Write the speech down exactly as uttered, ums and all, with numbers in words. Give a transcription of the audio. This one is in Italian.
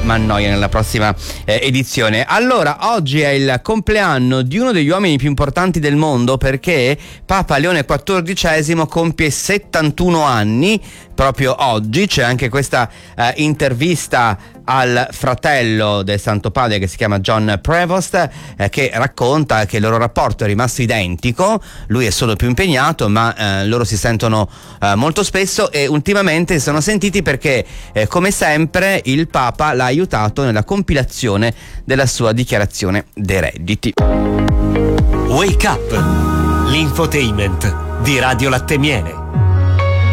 Mannoia nella prossima eh, edizione. Allora, oggi è il compleanno di uno degli uomini più importanti del mondo, perché Papa Leone quattordicesimo compie settantuno anni proprio oggi. C'è anche questa eh, intervista al fratello del Santo Padre, che si chiama John Prevost, eh, che racconta che il loro rapporto è rimasto identico. Lui è solo più impegnato, ma eh, loro si sentono eh, molto spesso, e ultimamente si sono sentiti perché eh, come sempre il Papa l'ha aiutato nella compilazione della sua dichiarazione dei redditi. Wake Up, l'infotainment di Radio Latte Miele.